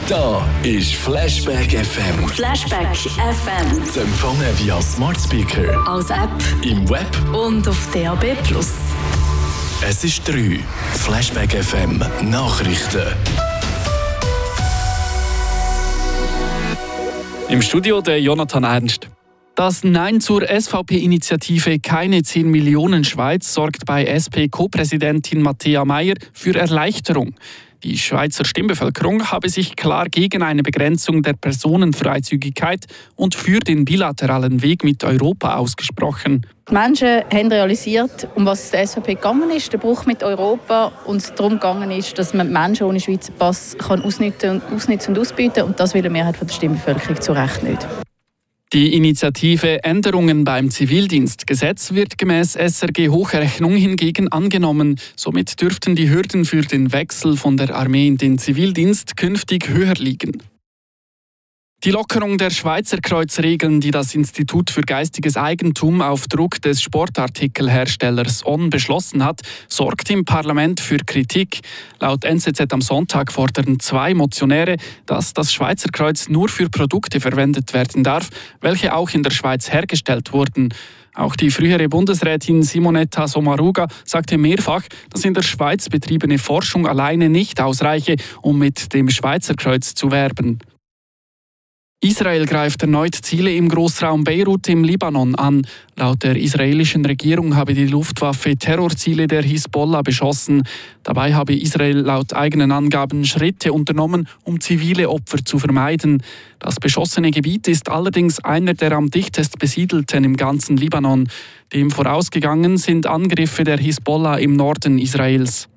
Da ist Flashback FM. Flashback FM. Zu empfangen via Smart Speaker, Als App im Web. und auf DAB+. Es ist 3. Flashback FM Nachrichten. Im Studio der Jonathan Ernst. Das Nein zur SVP-Initiative Keine 10 Millionen Schweiz sorgt bei SP-Co-Präsidentin Matthäa Meier für Erleichterung. Die Schweizer Stimmbevölkerung habe sich klar gegen eine Begrenzung der Personenfreizügigkeit und für den bilateralen Weg mit Europa ausgesprochen. Die Menschen haben realisiert, um was es der SVP gegangen ist, der Bruch mit Europa, und es darum gegangen ist, dass man Menschen ohne Schweizer Pass ausnutzen und ausbieten kann. Und das will die Mehrheit der Stimmbevölkerung zu Recht nicht. Die Initiative Änderungen beim Zivildienstgesetz wird gemäss SRG Hochrechnung hingegen angenommen. Somit dürften die Hürden für den Wechsel von der Armee in den Zivildienst künftig höher liegen. Die Lockerung der Schweizer Kreuzregeln, die das Institut für geistiges Eigentum auf Druck des Sportartikelherstellers On beschlossen hat, sorgt im Parlament für Kritik. Laut NZZ am Sonntag fordern 2 Motionäre, dass das Schweizer Kreuz nur für Produkte verwendet werden darf, welche auch in der Schweiz hergestellt wurden. Auch die frühere Bundesrätin Simonetta Sommaruga sagte mehrfach, dass in der Schweiz betriebene Forschung alleine nicht ausreiche, um mit dem Schweizer Kreuz zu werben. Israel greift erneut Ziele im Großraum Beirut im Libanon an. Laut der israelischen Regierung habe die Luftwaffe Terrorziele der Hisbollah beschossen. Dabei habe Israel laut eigenen Angaben Schritte unternommen, um zivile Opfer zu vermeiden. Das beschossene Gebiet ist allerdings einer der am dichtest besiedelten im ganzen Libanon. Dem vorausgegangen sind Angriffe der Hisbollah im Norden Israels.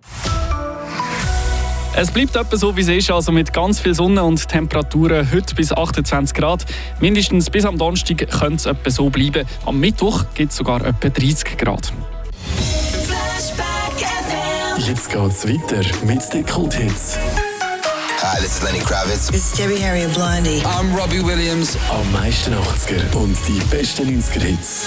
Es bleibt etwa so, wie es ist, also mit ganz viel Sonne und Temperaturen heute bis 28 Grad. Mindestens bis am Donnerstag könnte es etwa so bleiben. Am Mittwoch gibt es sogar etwa 30 Grad. Jetzt geht's weiter mit den Kulthits. Hi, this is Lenny Kravitz. It's Debbie Harry and Blondie. I'm Robbie Williams. Am meisten 80er und die besten 90er-Hits.